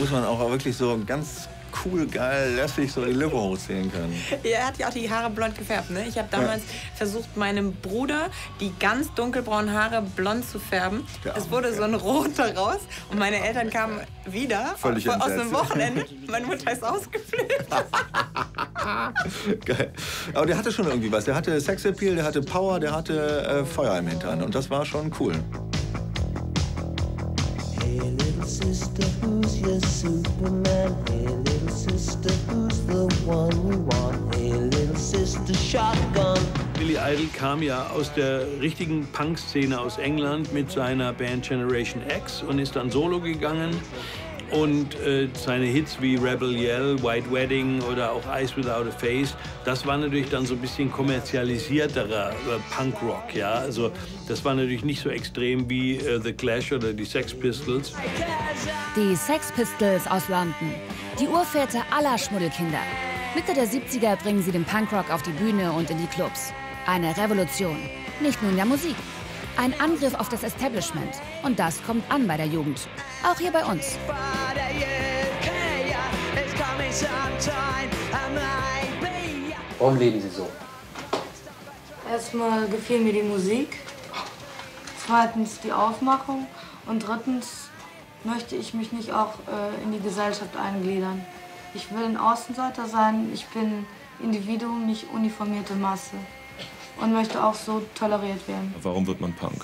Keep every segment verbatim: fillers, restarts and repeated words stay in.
muss man auch wirklich so ganz cool, geil, lässig so die Lippe hochziehen können. Ja, er hat ja auch die Haare blond gefärbt, ne? Ich habe damals ja. versucht, meinem Bruder die ganz dunkelbraunen Haare blond zu färben. Ja, es wurde ja. so ein Rot daraus und meine Eltern kamen wieder Völlig aus einem Wochenende. Meine Mutter ist ausgeflippt. Geil. Aber der hatte schon irgendwie was. Der hatte Sexappeal, der hatte Power, der hatte äh, Feuer im Hintern. Und das war schon cool. Hey, little sister, who's your Superman? Hey, little sister, who's the one you want? Hey, little sister, shotgun. Billy Idol kam ja aus der richtigen Punk-Szene aus England mit seiner Band Generation X und ist dann solo gegangen. Und äh, seine Hits wie Rebel Yell, White Wedding oder auch Eyes Without a Face, das war natürlich dann so ein bisschen kommerzialisierterer äh, Punkrock, ja. Also das war natürlich nicht so extrem wie äh, The Clash oder die Sex Pistols. Die Sex Pistols aus London, die Urväter aller Schmuddelkinder. Mitte der siebziger bringen sie den Punkrock auf die Bühne und in die Clubs. Eine Revolution, nicht nur in der Musik. Ein Angriff auf das Establishment. Und das kommt an bei der Jugend. Auch hier bei uns. Warum leben Sie so? Erstmal gefiel mir die Musik. Zweitens die Aufmachung. Und drittens möchte ich mich nicht auch äh, in die Gesellschaft eingliedern. Ich will ein Außenseiter sein. Ich bin Individuum, nicht uniformierte Masse. Und möchte auch so toleriert werden. Warum wird man Punk?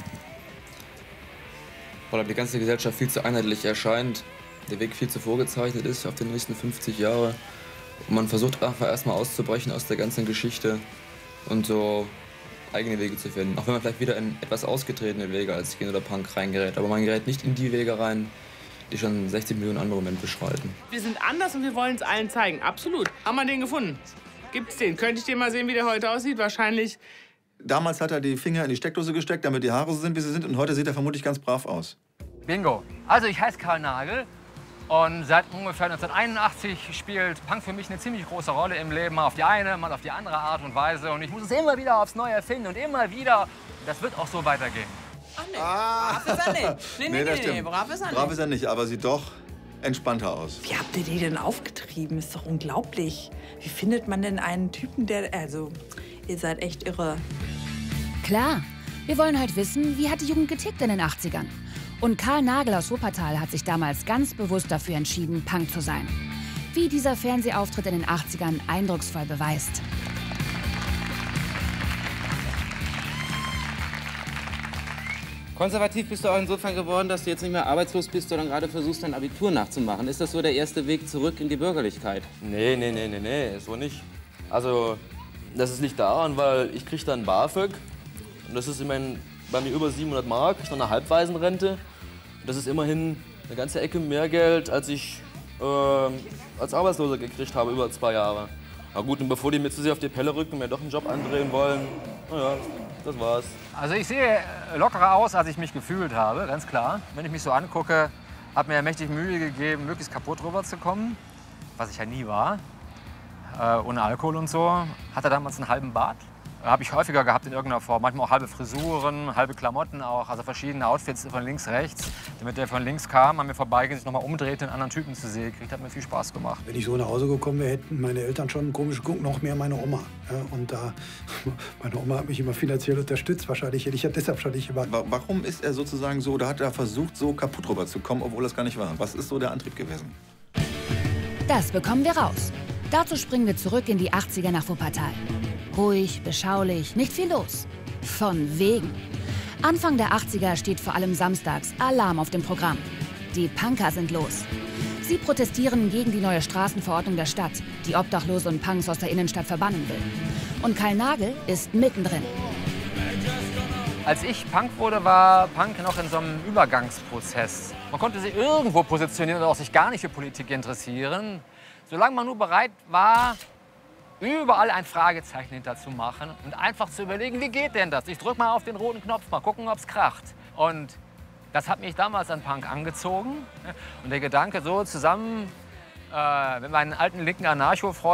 Weil die ganze Gesellschaft viel zu einheitlich erscheint, der Weg viel zu vorgezeichnet ist auf die nächsten fünfzig Jahre. Und man versucht einfach erstmal auszubrechen aus der ganzen Geschichte und so eigene Wege zu finden. Auch wenn man vielleicht wieder in etwas ausgetretene Wege als Skin oder Punk reingerät. Aber man gerät nicht in die Wege rein, die schon sechzig Millionen andere Momente beschreiten. Wir sind anders und wir wollen es allen zeigen. Absolut. Haben wir den gefunden? Gibt's den? Könnte ich den mal sehen, wie der heute aussieht? Wahrscheinlich. Damals hat er die Finger in die Steckdose gesteckt, damit die Haare so sind, wie sie sind. Und heute sieht er vermutlich ganz brav aus. Bingo. Also ich heiße Karl Nagel. Und seit ungefähr neunzehnhunderteinundachtzig spielt Punk für mich eine ziemlich große Rolle im Leben. Mal auf die eine, mal auf die andere Art und Weise. Und ich muss es immer wieder aufs Neue erfinden und immer wieder. Das wird auch so weitergehen. Ach nee, ah. brav ist er nicht. Nee, nee, nee, nee, nee, brav ist er nicht. Brav ist er nicht, aber sieht doch entspannter aus. Wie habt ihr die denn aufgetrieben? Ist doch unglaublich. Wie findet man denn einen Typen, der... Also, ihr seid echt irre. Klar, wir wollen heute wissen, wie hat die Jugend getickt in den achtzigern? Und Karl Nagel aus Wuppertal hat sich damals ganz bewusst dafür entschieden, Punk zu sein. Wie dieser Fernsehauftritt in den achtzigern eindrucksvoll beweist. Konservativ bist du auch insofern geworden, dass du jetzt nicht mehr arbeitslos bist, sondern gerade versuchst, dein Abitur nachzumachen. Ist das so der erste Weg zurück in die Bürgerlichkeit? Nee, nee, nee, nee, nee, so nicht. Also, das ist nicht daran, weil ich krieg dann BAföG. Und das ist immerhin bei mir über siebenhundert Mark, ich noch eine Halbwaisenrente. Das ist immerhin eine ganze Ecke mehr Geld, als ich äh, als Arbeitsloser gekriegt habe, über zwei Jahre. Na gut, und bevor die mir zu sehr auf die Pelle rücken und mir doch einen Job andrehen wollen, naja, das war's. Also ich sehe lockerer aus, als ich mich gefühlt habe, ganz klar. Wenn ich mich so angucke, habe mir mächtig Mühe gegeben, möglichst kaputt rüberzukommen, was ich ja nie war, äh, ohne Alkohol und so. Hatte damals einen halben Bart. Habe ich häufiger gehabt in irgendeiner Form. Manchmal auch halbe Frisuren, halbe Klamotten auch, also verschiedene Outfits von links, rechts. Damit der von links kam, an mir vorbeiging, sich nochmal umdrehte, einen anderen Typen zu sehen kriegt, hat mir viel Spaß gemacht. Wenn ich so nach Hause gekommen wäre, hätten meine Eltern schon komisch geguckt, noch mehr meine Oma. Ja, und da, meine Oma hat mich immer finanziell unterstützt. Wahrscheinlich hätte ich ja deshalb schon nicht immer. Warum ist er sozusagen so, oder hat er versucht, so kaputt rüberzukommen, obwohl das gar nicht war? Was ist so der Antrieb gewesen? Das bekommen wir raus. Dazu springen wir zurück in die achtziger nach Wuppertal. Ruhig, beschaulich, nicht viel los. Von wegen. Anfang der achtziger steht vor allem samstags Alarm auf dem Programm. Die Punker sind los. Sie protestieren gegen die neue Straßenverordnung der Stadt, die Obdachlose und Punks aus der Innenstadt verbannen will. Und Karl Nagel ist mittendrin. Als ich Punk wurde, war Punk noch in so einem Übergangsprozess. Man konnte sich irgendwo positionieren oder auch sich gar nicht für Politik interessieren. Solange man nur bereit war, überall ein Fragezeichen hinter zu machen und einfach zu überlegen, wie geht denn das? Ich drück mal auf den roten Knopf, mal gucken, ob es kracht. Und das hat mich damals an Punk angezogen. Und der Gedanke, so zusammen äh, mit meinen alten linken Anarcho-Freunden